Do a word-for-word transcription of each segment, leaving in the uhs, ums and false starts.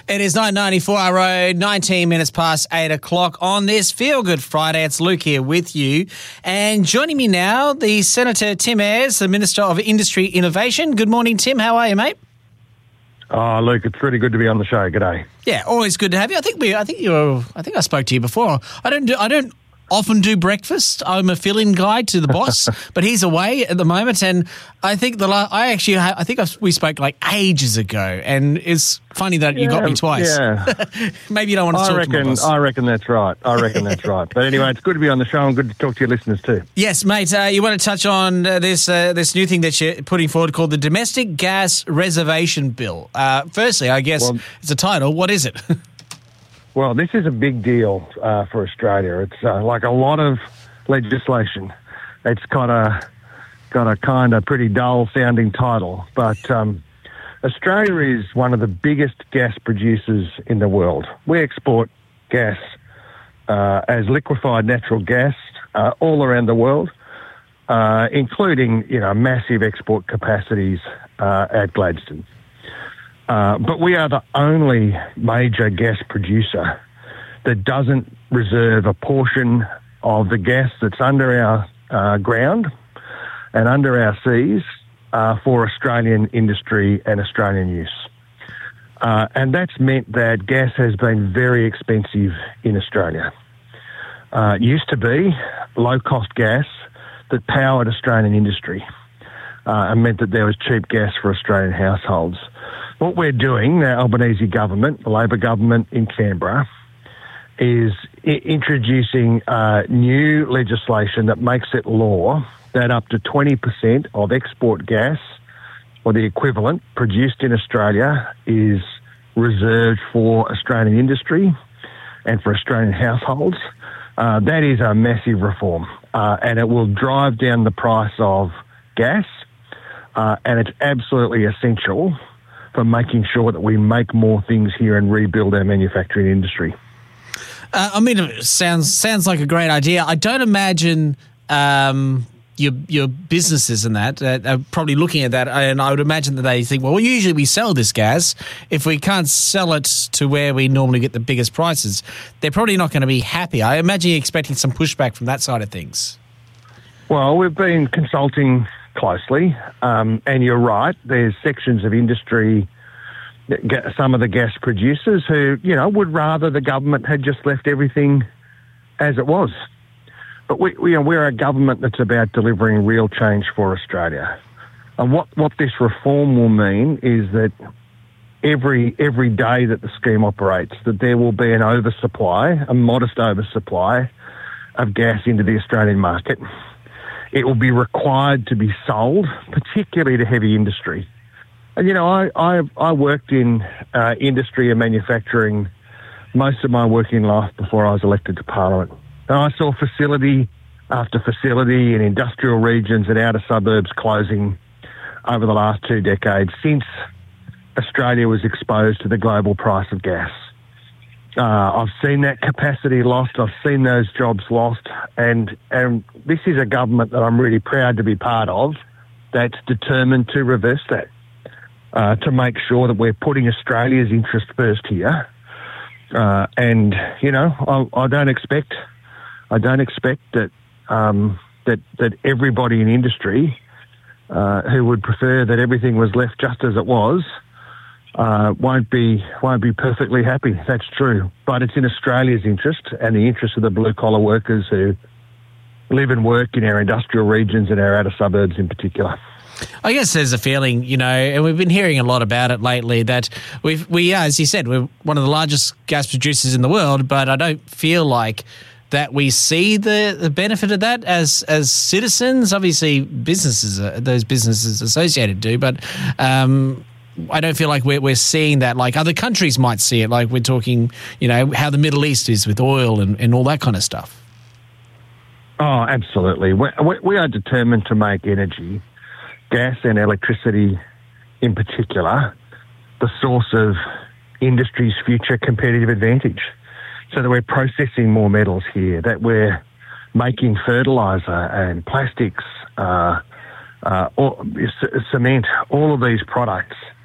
It is nine ninety-four our road, nineteen minutes past eight o'clock on this Feel Good Friday. It's Luke here with you. And joining me now, the Senator Tim Ayres, the Minister of Industry Innovation. Good morning, Tim. How are you, mate? Oh, Luke, it's really good to be on the show. G'day. Yeah, always good to have you. I think we, I think you were, I think I spoke to you before. I don't do, I don't often do breakfast. I'm a fill-in guy to the boss, but he's away at the moment. And I think the la- I actually, I think I've, we spoke like ages ago, and it's funny that you yeah, got me twice. Yeah. Maybe you don't want to I talk reckon, to my boss. I reckon that's right. I reckon that's right. But anyway, it's good to be on the show and good to talk to your listeners too. Yes, mate. Uh, you want to touch on uh, this uh, this new thing that you're putting forward called the Domestic Gas Reservation Bill. Uh, firstly, I guess well, it's a title. What is it? Well, this is a big deal uh, for Australia. It's uh, like a lot of legislation. It's got a got a kind of pretty dull sounding title, but um, Australia is one of the biggest gas producers in the world. We export gas uh, as liquefied natural gas uh, all around the world, uh, including you know massive export capacities uh, at Gladstone. Uh, but we are the only major gas producer that doesn't reserve a portion of the gas that's under our uh, ground and under our seas uh, for Australian industry and Australian use. Uh, and that's meant that gas has been very expensive in Australia. Uh, it used to be low-cost gas that powered Australian industry uh, and meant that there was cheap gas for Australian households. What we're doing, the Albanese government, the Labor government in Canberra, is I- introducing uh, new legislation that makes it law that up to twenty percent of export gas, or the equivalent, produced in Australia is reserved for Australian industry and for Australian households. Uh, that is a massive reform, uh, and it will drive down the price of gas, uh, and it's absolutely essential for making sure that we make more things here and rebuild our manufacturing industry. Uh, I mean, it sounds sounds like a great idea. I don't imagine um, your your businesses and that uh, are probably looking at that, and I would imagine that they think, well, usually we sell this gas. If we can't sell it to where we normally get the biggest prices, they're probably not going to be happy. I imagine you're expecting some pushback from that side of things. Well, we've been consulting closely, um, and you're right, there's sections of industry, some of the gas producers who, you know, would rather the government had just left everything as it was. But we, we, you know, we're a government that's about delivering real change for Australia. And what, what this reform will mean is that every every day that the scheme operates, that there will be an oversupply, a modest oversupply of gas into the Australian market. It will be required to be sold, particularly to heavy industry. And, you know, I I, I worked in uh, industry and manufacturing most of my working life before I was elected to Parliament. And I saw facility after facility in industrial regions and outer suburbs closing over the last two decades since Australia was exposed to the global price of gas. Uh, I've seen that capacity lost. I've seen those jobs lost. And, and this is a government that I'm really proud to be part of that's determined to reverse that, uh, to make sure that we're putting Australia's interest first here. Uh, and, you know, I, I don't expect I don't expect that um, that, that everybody in industry uh, who would prefer that everything was left just as it was Uh, won't be won't be perfectly happy. That's true, but it's in Australia's interest and the interest of the blue collar workers who live and work in our industrial regions and our outer suburbs in particular. I guess there's a feeling, you know, and we've been hearing a lot about it lately, that we've, we are, as you said, we're one of the largest gas producers in the world, but I don't feel like that we see the, the benefit of that as as citizens. Obviously, businesses, uh, those businesses associated do, but um, I don't feel like we're, we're seeing that like other countries might see it, like we're talking, you know, how the Middle East is with oil and, and all that kind of stuff. Oh, absolutely. We, we are determined to make energy, gas and electricity in particular, the source of industry's future competitive advantage. So that we're processing more metals here, that we're making fertiliser and plastics, uh, uh, or, c- cement, all of these products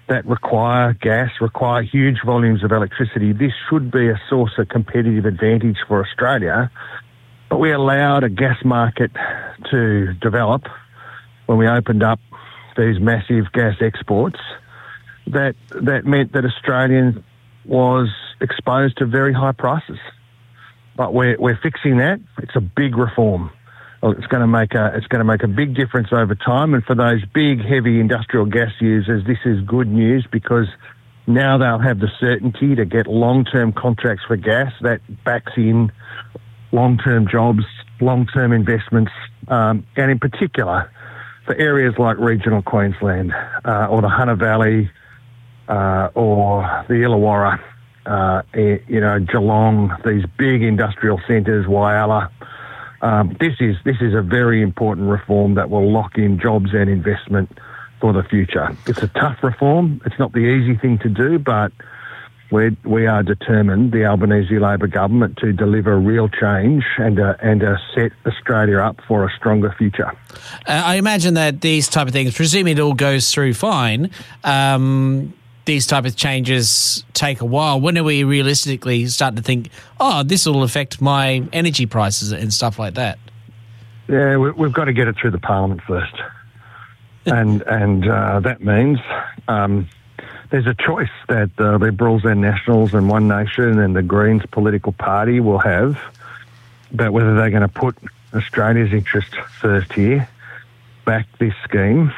that require gas, require huge volumes of electricity. This should be a source of competitive advantage for Australia. But we allowed a gas market to develop when we opened up these massive gas exports. That that meant that Australia was exposed to very high prices. But we're we're fixing that. It's a big reform. It's going to make a it's going to make a big difference over time. And for those big, heavy industrial gas users, this is good news because now they'll have the certainty to get long-term contracts for gas that backs in long-term jobs, long-term investments, um, and in particular for areas like regional Queensland uh, or the Hunter Valley uh, or the Illawarra, uh, you know, Geelong, these big industrial centres, Whyalla. Um, this is this is a very important reform that will lock in jobs and investment for the future. It's a tough reform. It's not the easy thing to do, but we we are determined, the Albanese Labor government, to deliver real change and uh, and uh, set Australia up for a stronger future. Uh, I imagine that these type of things, presuming it all goes through fine, um, these type of changes take a while. When are we realistically starting to think, oh, this will affect my energy prices and stuff like that? Yeah, we, we've got to get it through the Parliament first. and and uh, that means um, there's a choice that the Liberals and Nationals and One Nation and the Greens political party will have about whether they're going to put Australia's interest first here, back this scheme,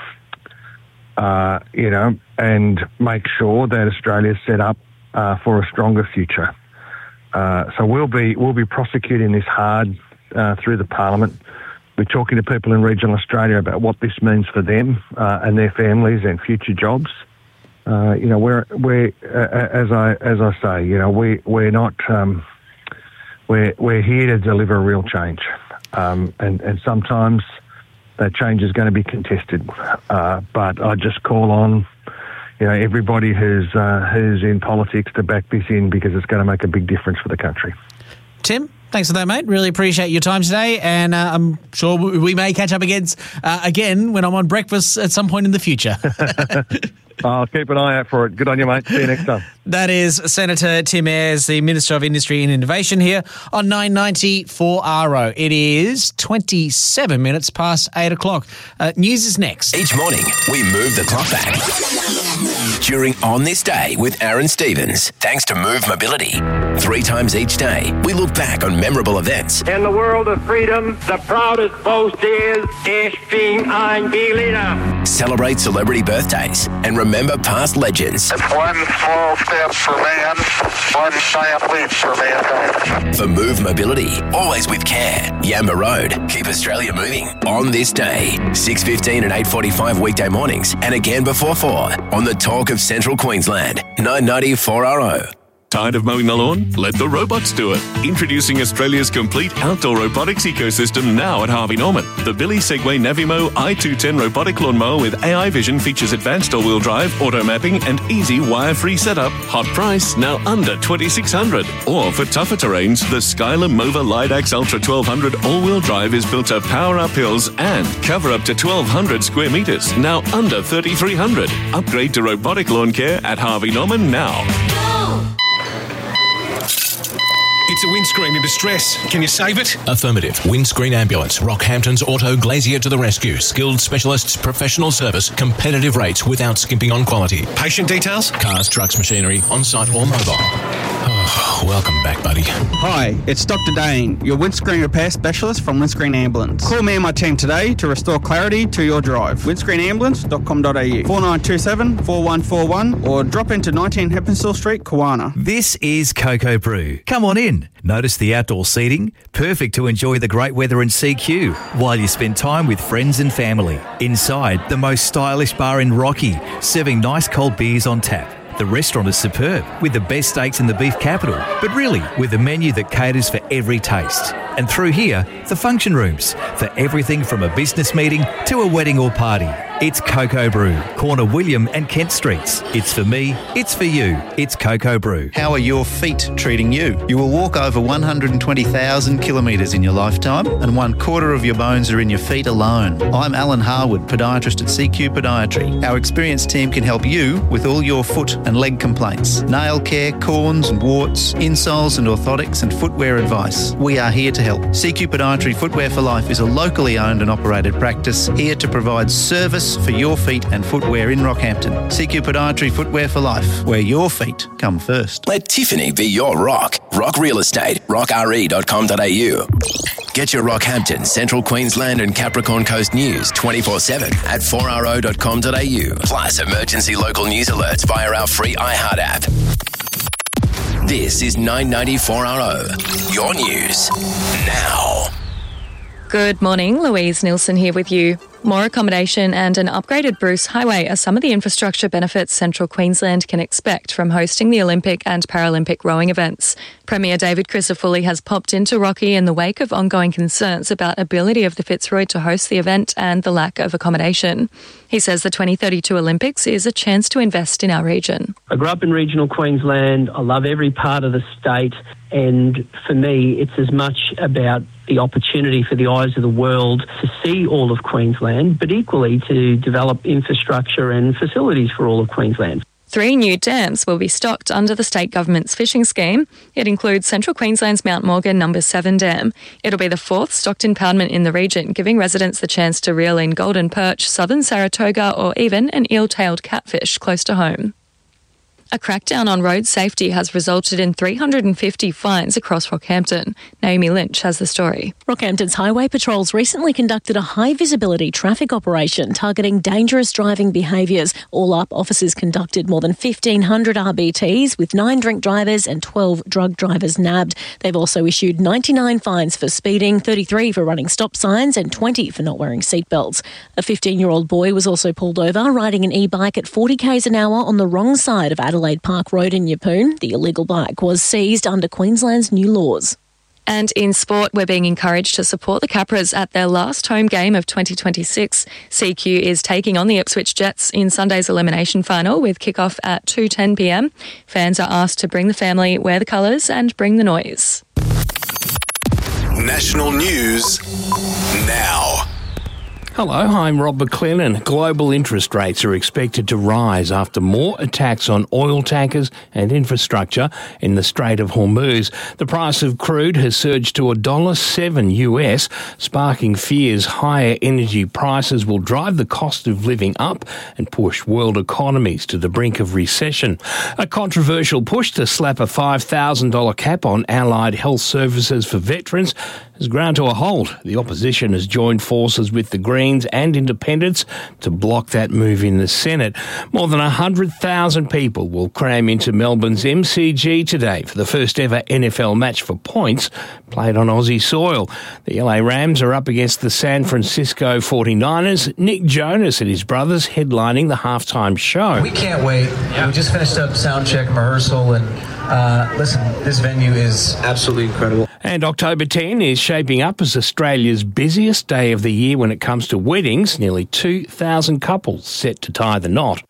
uh, you know, and make sure that Australia's set up uh, for a stronger future. Uh, so we'll be we'll be prosecuting this hard uh, through the Parliament. We're talking to people in regional Australia about what this means for them uh, and their families and future jobs. Uh, you know, we're we're uh, as I as I say, you know, we we're not um, we're we're here to deliver real change, um, and and sometimes that change is going to be contested. Uh, but I just call on, you know, everybody who's uh, who's in politics to back this in because it's going to make a big difference for the country. Tim, thanks for that, mate. Really appreciate your time today, and uh, I'm sure we may catch up again, uh, again when I'm on breakfast at some point in the future. I'll keep an eye out for it. Good on you, mate. See you next time. That is Senator Tim Ayres, the Minister of Industry and Innovation, here on nine ninety four R O. It is twenty-seven minutes past eight o'clock. Uh, news is next. Each morning, we move the clock back. During On This Day with Aaron Stevens, thanks to Move Mobility. Three times each day, we look back on memorable events. In the world of freedom, the proudest boast is, Ich bin ein Berliner. Celebrate celebrity birthdays and remember past legends. It's one small step for man, one giant leap for mankind. For Move Mobility, always with care. Yamba Road, keep Australia moving. On This Day, six fifteen and eight forty-five weekday mornings, and again before four on the Talk of Central Queensland, nine ninety-four R O. Tired of mowing the lawn? Let the robots do it. Introducing Australia's complete outdoor robotics ecosystem now at Harvey Norman. The Billy Segway Navimo i two ten robotic lawnmower with A I vision features advanced all-wheel drive, auto mapping and easy wire-free setup. Hot price, now under twenty-six hundred dollars. Or for tougher terrains, the Skylar Mova Lidax Ultra twelve hundred all-wheel drive is built to power up hills and cover up to twelve hundred square metres, now under thirty-three hundred dollars. Upgrade to robotic lawn care at Harvey Norman now. It's a windscreen in distress. Can you save it? Affirmative. Windscreen Ambulance. Rockhampton's Auto Glazier to the rescue. Skilled specialists, professional service, competitive rates without skimping on quality. Patient details? Cars, trucks, machinery, on-site or mobile. Oh, welcome back, buddy. Hi, it's Doctor Dane, your windscreen repair specialist from Windscreen Ambulance. Call me and my team today to restore clarity to your drive. windscreen ambulance dot com dot a u, four nine two seven, four one four one, or drop into nineteen Heppenstall Street, Kawana. This is Cocoa Brew. Come on in. Notice the outdoor seating, perfect to enjoy the great weather in C Q while you spend time with friends and family. Inside, the most stylish bar in Rocky, serving nice cold beers on tap. The restaurant is superb, with the best steaks in the beef capital, but really with a menu that caters for every taste. And through here, the function rooms, for everything from a business meeting to a wedding or party. It's Cocoa Brew, corner William and Kent Streets. It's for me, it's for you. It's Cocoa Brew. How are your feet treating you? You will walk over one hundred twenty thousand kilometres in your lifetime, and one quarter of your bones are in your feet alone. I'm Alan Harwood, podiatrist at C Q Podiatry. Our experienced team can help you with all your foot and leg complaints, nail care, corns and warts, insoles and orthotics and footwear advice. We are here to help. C Q Podiatry Footwear for Life is a locally owned and operated practice here to provide service for your feet and footwear in Rockhampton. C Q Podiatry Footwear for Life, where your feet come first. Let Tiffany be your rock. Rock Real Estate, rock r e dot com dot a u. Get your Rockhampton, Central Queensland and Capricorn Coast news twenty-four seven at four r o dot com dot a u. Plus emergency local news alerts via our free iHeart app. This is nine ninety four R O, your news now. Good morning, Louise Nielsen here with you. More accommodation and an upgraded Bruce Highway are some of the infrastructure benefits Central Queensland can expect from hosting the Olympic and Paralympic rowing events. Premier David Crisafulli has popped into Rocky in the wake of ongoing concerns about ability of the Fitzroy to host the event and the lack of accommodation. He says the twenty thirty-two Olympics is a chance to invest in our region. I grew up in regional Queensland. I love every part of the state. And for me, it's as much about the opportunity for the eyes of the world to see all of Queensland, but equally to develop infrastructure and facilities for all of Queensland. Three new dams will be stocked under the state government's fishing scheme. It includes Central Queensland's Mount Morgan Number seven Dam. It'll be the fourth stocked impoundment in the region, giving residents the chance to reel in golden perch, southern Saratoga or even an eel-tailed catfish close to home. A crackdown on road safety has resulted in three hundred fifty fines across Rockhampton. Naomi Lynch has the story. Rockhampton's Highway Patrols recently conducted a high-visibility traffic operation targeting dangerous driving behaviours. All up, officers conducted more than fifteen hundred R B Ts with nine drink drivers and twelve drug drivers nabbed. They've also issued ninety-nine fines for speeding, thirty-three for running stop signs and twenty for not wearing seatbelts. A fifteen-year-old boy was also pulled over riding an e-bike at forty k's an hour on the wrong side of Adelaide Adelaide Park Road in Yeppoon. The illegal bike was seized under Queensland's new laws. And in sport, we're being encouraged to support the Capras at their last home game of twenty twenty-six. C Q is taking on the Ipswich Jets in Sunday's elimination final with kickoff at two ten p m. Fans are asked to bring the family, wear the colours and bring the noise. National news now. Hello, I'm Rob McLennan. Global interest rates are expected to rise after more attacks on oil tankers and infrastructure in the Strait of Hormuz. The price of crude has surged to one dollar seven U S, sparking fears higher energy prices will drive the cost of living up and push world economies to the brink of recession. A controversial push to slap a five thousand dollars cap on allied health services for veterans has ground to a halt. The opposition has joined forces with the Greens and Independents to block that move in the Senate. More than one hundred thousand people will cram into Melbourne's M C G today for the first ever N F L match for points played on Aussie soil. The L A Rams are up against the San Francisco forty-niners. Nick Jonas and his brothers headlining the halftime show. We can't wait. Yeah. We just finished up sound check rehearsal and uh, listen, this venue is absolutely incredible. And October tenth is shaping up as Australia's busiest day of the year when it comes to weddings. Nearly two thousand couples set to tie the knot.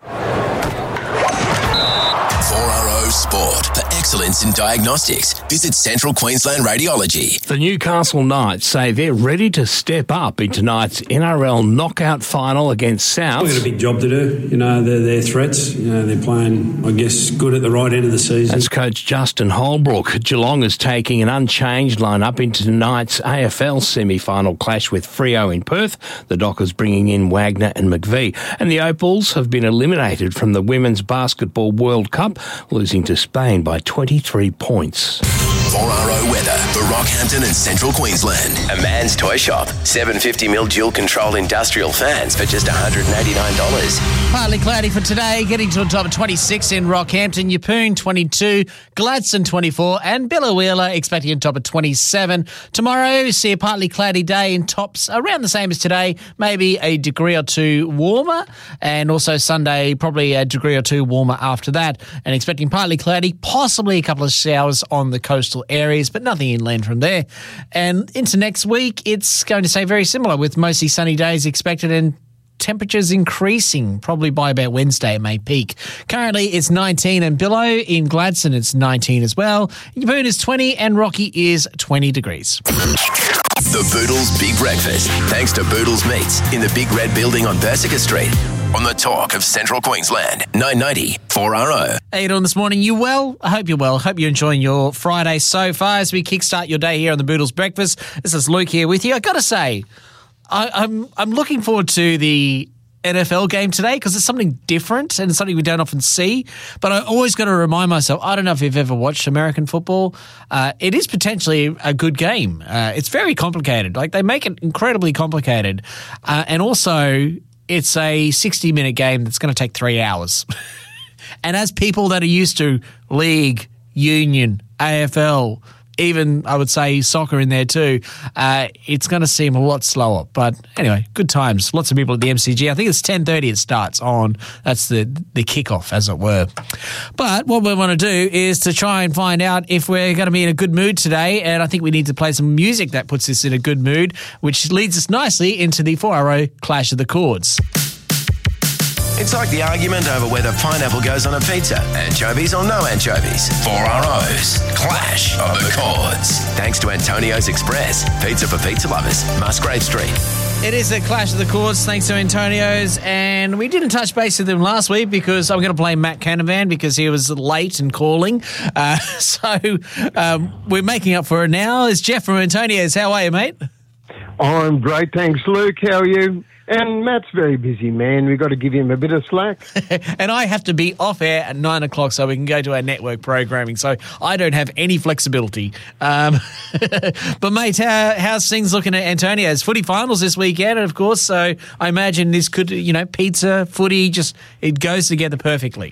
four R O Sport. For excellence in diagnostics, visit Central Queensland Radiology. The Newcastle Knights say they're ready to step up in tonight's N R L knockout final against South. We've got a big job to do. You know, they're, they're threats. You know, they're playing, I guess, good at the right end of the season. That's coach Justin Holbrook. Geelong is taking an unchanged lineup into tonight's A F L semi-final clash with Freo in Perth. The Dockers bringing in Wagner and McVie. And the Opals have been eliminated from the Women's Basketball World Cup, losing to Spain by twenty-three points. four R O weather for Rockhampton and Central Queensland. A man's toy shop. seven hundred fifty millimeter dual-control industrial fans for just one hundred eighty-nine dollars. Partly cloudy for today, getting to a top of twenty-six in Rockhampton, Yeppoon twenty-two, Gladstone twenty-four, and Billawheeler expecting a top of twenty-seven. Tomorrow, see a partly cloudy day in tops around the same as today, maybe a degree or two warmer, and also Sunday, probably a degree or two warmer after that, and expecting partly cloudy, possibly a couple of showers on the coastal areas, but nothing inland from there. And into next week, it's going to stay very similar with mostly sunny days expected and temperatures increasing, probably by about Wednesday it may peak. Currently it's nineteen and below. In Gladstone it's nineteen as well. Yeppoon is twenty and Rocky is twenty degrees. The Boodles Big Breakfast, thanks to Boodles Meats in the Big Red Building on Bersica Street. On the Talk of Central Queensland, nine ninety four R O. How you doing this morning? You well? I hope you're well. Hope you're enjoying your Friday so far as we kickstart your day here on the Boodles Breakfast. This is Luke here with you. I got to say, I, I'm I'm looking forward to the N F L game today because it's something different and it's something we don't often see. But I always got to remind myself, I don't know if you've ever watched American football. Uh, it is potentially a good game. Uh, it's very complicated. Like they make it incredibly complicated. Uh, and also it's a sixty-minute game that's going to take three hours. And as people that are used to league, union, A F L, even I would say soccer in there too, uh, it's going to seem a lot slower. But anyway, good times. Lots of people at the M C G. I think it's ten thirty it starts on. That's the, the kickoff, as it were. But what we want to do is to try and find out if we're going to be in a good mood today. And I think we need to play some music that puts us in a good mood, which leads us nicely into the four R O Clash of the Chords. It's like the argument over whether pineapple goes on a pizza, anchovies or no anchovies. four R O's Clash of the Chords. Thanks to Antonio's Express, pizza for pizza lovers, Musgrave Street. It is a Clash of the Chords thanks to Antonio's, and we didn't touch base with them last week because I'm going to blame Matt Canavan because he was late in calling. Uh, so um, we're making up for it now. It's Jeff from Antonio's. How are you, mate? I'm great, thanks, Luke. How are you? And Matt's very busy, man. We've got to give him a bit of slack. And I have to be off air at nine o'clock so we can go to our network programming. So I don't have any flexibility. Um, but, mate, how, how's things looking at Antonio's? Footy finals this weekend, of course. So I imagine this could, you know, pizza, footy, just it goes together perfectly.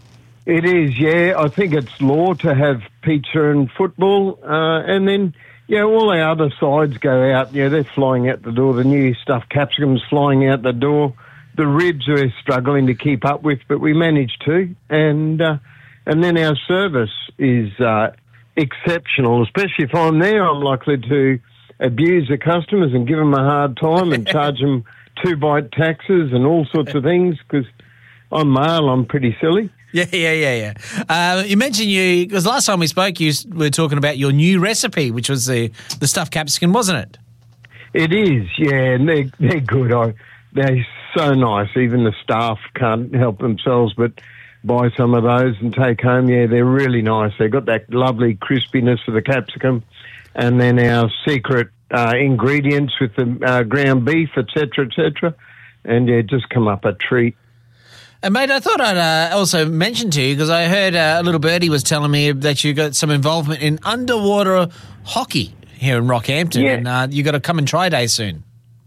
It is, yeah. I think it's law to have pizza and football. Uh, and then... Yeah, all our other sides go out. Yeah, they're flying out the door. The new stuffed capsicum's flying out the door. The ribs we're struggling to keep up with, but we managed to. And uh, and then our service is uh, exceptional, especially if I'm there. I'm likely to abuse the customers and give them a hard time and charge them two-bite taxes and all sorts of things because I'm male, I'm pretty silly. Yeah, yeah, yeah, yeah. Uh, you mentioned you, because last time we spoke, you were talking about your new recipe, which was the, the stuffed capsicum, wasn't it? It is, yeah, and they're, they're good. I, they're so nice. Even the staff can't help themselves but buy some of those and take home. Yeah, they're really nice. They've got that lovely crispiness for the capsicum, and then our secret uh, ingredients with the uh, ground beef, et cetera, et cetera, and yeah, just come up a treat. And, mate, I thought I'd uh, also mention to you, because I heard uh, a little birdie was telling me that you got some involvement in underwater hockey here in Rockhampton, yeah. and uh, you got a come and try day soon.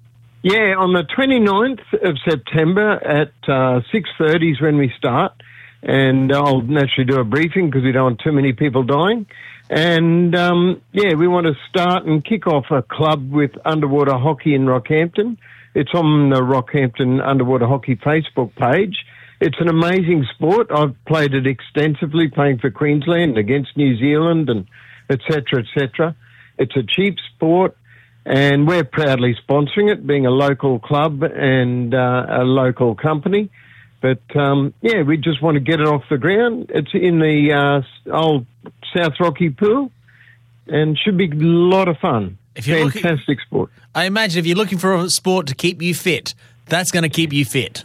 Yeah, on the twenty-ninth of September at uh, six thirty is when we start, and I'll naturally do a briefing because we don't want too many people dying. And, um, yeah, we want to start and kick off a club with underwater hockey in Rockhampton. It's on the Rockhampton Underwater Hockey Facebook page. It's an amazing sport. I've played it extensively, playing for Queensland against New Zealand and et cetera, et cetera. It's a cheap sport, and we're proudly sponsoring it, being a local club and uh, a local company. But, um, yeah, we just want to get it off the ground. It's in the uh, old South Rocky pool and should be a lot of fun. If you're Fantastic looking, sport. I imagine if you're looking for a sport to keep you fit, that's going to keep you fit.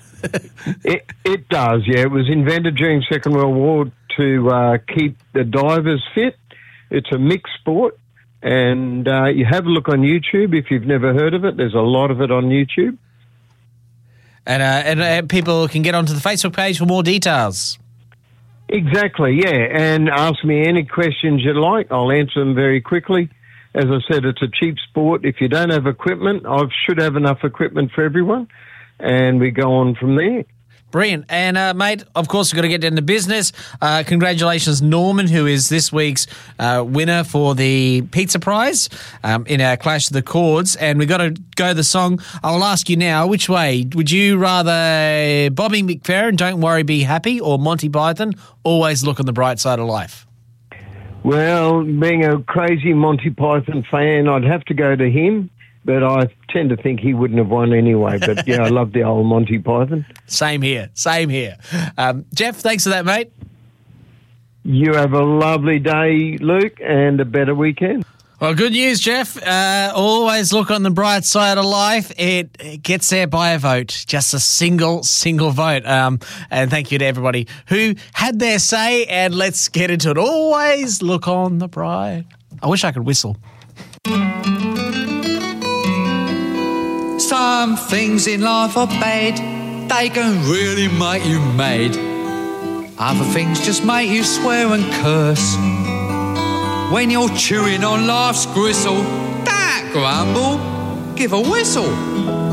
it, it does, yeah. It was invented during the Second World War to uh, keep the divers fit. It's a mixed sport, and uh, you have a look on YouTube if you've never heard of it. There's a lot of it on YouTube. And, uh, and uh, people can get onto the Facebook page for more details. Exactly, yeah, and ask me any questions you like. I'll answer them very quickly. As I said, it's a cheap sport. If you don't have equipment, I should have enough equipment for everyone, and we go on from there. Brilliant. And, uh, mate, of course, we've got to get into business. Uh, congratulations, Norman, who is this week's uh, winner for the pizza prize um, in our Clash of the Chords. And we've got to go the song. I'll ask you now, which way? Would you rather Bobby McFerrin, Don't Worry, Be Happy, or Monty Python, Always Look on the Bright Side of Life? Well, being a crazy Monty Python fan, I'd have to go to him. but I tend to think he wouldn't have won anyway. But, yeah, I love the old Monty Python. Same here, same here. Um, Jeff, thanks for that, mate. You have a lovely day, Luke, and a better weekend. Well, good news, Jeff. Uh, always look on the bright side of life. It, it gets there by a vote, just a single, single vote. Um, and thank you to everybody who had their say, and let's get into it. Always look on the bright. I wish I could whistle. Some things in life are bad. They can really make you mad. Other things just make you swear and curse. When you're chewing on life's gristle, don't grumble, give a whistle.